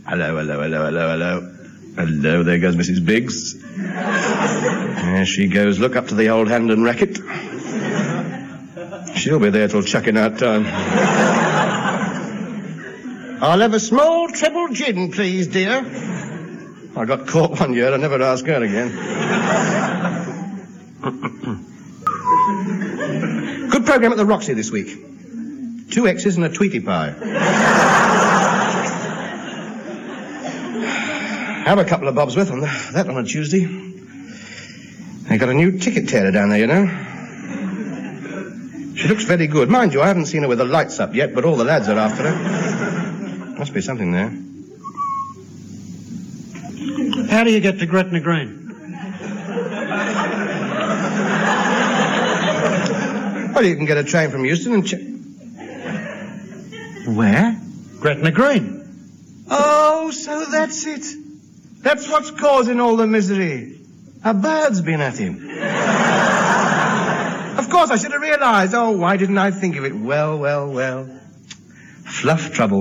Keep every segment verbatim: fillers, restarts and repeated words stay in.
Hello, hello, hello, hello, hello. Hello, there goes Missus Biggs. There she goes. Look up to the old hand and racket. She'll be there till chucking out time. I'll have a small treble gin, please, dear. I got caught one year. I never ask her again. Good programme at the Roxy this week. Two X's and a Tweety Pie. Have a couple of bobs worth on the, that on a Tuesday. They got a new ticket tearer down there, you know. She looks very good. Mind you, I haven't seen her with the lights up yet, but all the lads are after her. Must be something there. How do you get to Gretna Green? Well, you can get a train from Euston and... Ch- Where? Gretna Green. Oh, so that's it. That's what's causing all the misery. A bird's been at him. Of course, I should have realized. Oh, why didn't I think of it? Well, well, well. Fluff trouble.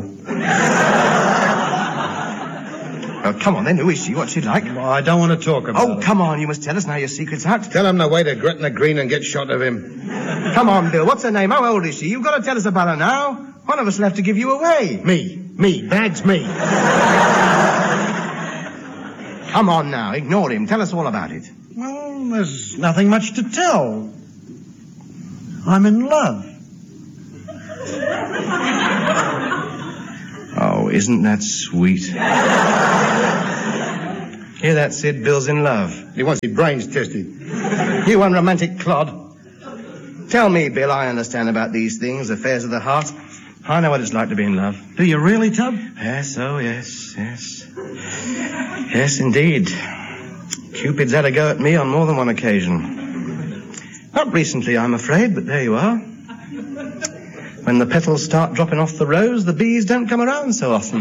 Oh, come on then. Who is she? What's she like? Well, I don't want to talk about Oh, it. come on. You must tell us now your secret's out. Tell him to wait at Gretna Green and get shot of him. Come on, Bill. What's her name? How old is she? You've got to tell us about her now. One of us will have to give you away. Me. Me. Bag's me. Come on now. Ignore him. Tell us all about it. Well, there's nothing much to tell. I'm in love. Oh, isn't that sweet? Hear that, Sid? Bill's in love. He wants his brains tested. You unromantic clod. Tell me, Bill, I understand about these things, affairs of the heart. I know what it's like to be in love. Do you really, Tub? Yes, oh, yes, yes. Yes, indeed. Cupid's had a go at me on more than one occasion. Not recently, I'm afraid, but there you are. When the petals start dropping off the rose, the bees don't come around so often.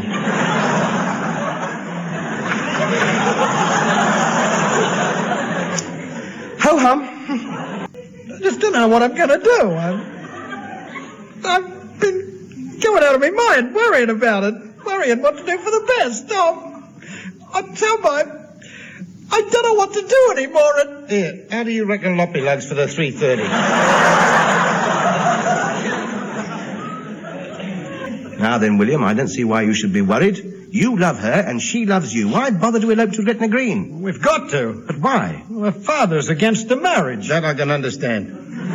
Ho-hum. I just don't know what I'm going to do. I've, I've been going out of my mind worrying about it. Worrying what to do for the best. Oh, I tell my... I don't know what to do anymore. And... Here, how do you reckon Loppy lugs for the three thirty? Now then, William, I don't see why you should be worried. You love her, and she loves you. Why bother to elope to Gretna Green? We've got to. But why? Well, her father's against the marriage. That I can understand.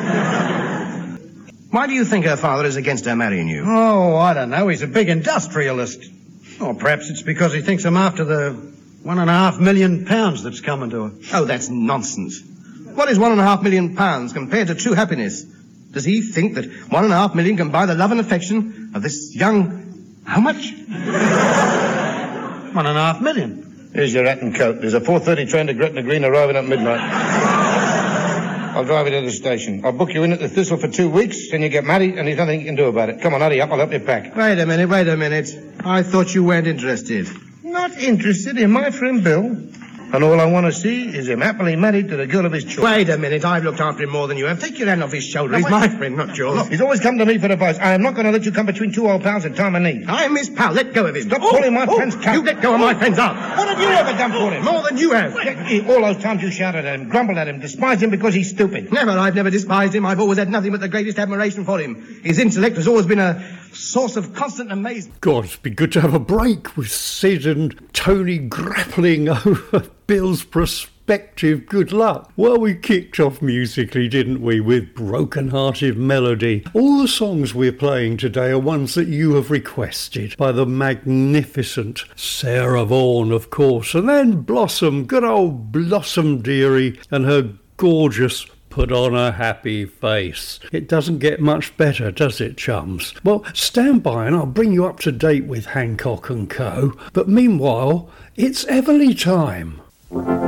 Why do you think her father is against her marrying you? Oh, I don't know. He's a big industrialist. Or perhaps it's because he thinks I'm after the one and a half million pounds that's coming to her. Oh, that's nonsense. What is one and a half million pounds compared to true happiness? Does he think that one and a half million can buy the love and affection of this young... How much? One and a half million. Here's your hat and coat. There's a four thirty train to Gretna Green arriving at midnight. I'll drive you to the station. I'll book you in at the Thistle for two weeks, then you get married, and there's nothing you can do about it. Come on, hurry up, I'll help you pack. Wait a minute, wait a minute. I thought you weren't interested. Not interested in my friend Bill. And all I want to see is him happily married to the girl of his choice. Wait a minute, I've looked after him more than you have. Take your hand off his shoulder. He's my friend, not yours. Look, he's always come to me for advice. I am not going to let you come between two old pals in time of need. I'm his pal. Let go of him. Stop calling my oh, friends pal. You let go of my friend's arm. What have you ever done for him? More than you have. All those times you shouted at him, grumbled at him, despised him because he's stupid. Never. I've never despised him. I've always had nothing but the greatest admiration for him. His intellect has always been a source of constant amazement. God, it'd be good to have a break with Sid and Tony grappling over Bill's prospective good luck. Well, we kicked off musically, didn't we, with Broken-Hearted Melody. All the songs we're playing today are ones that you have requested by the magnificent Sarah Vaughan, of course, and then Blossom, good old Blossom dearie, and her gorgeous Put On a Happy Face. It doesn't get much better, does it, chums? Well, stand by and I'll bring you up to date with Hancock and Co. But meanwhile, it's Everly time.